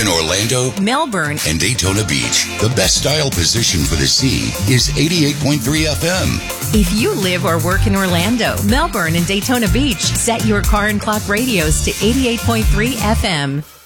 in Orlando, Melbourne, and Daytona Beach, the best style position for the sea is 88.3 FM. If you live or work in Orlando, Melbourne, and Daytona Beach, set your car and clock radios to 88.3 FM.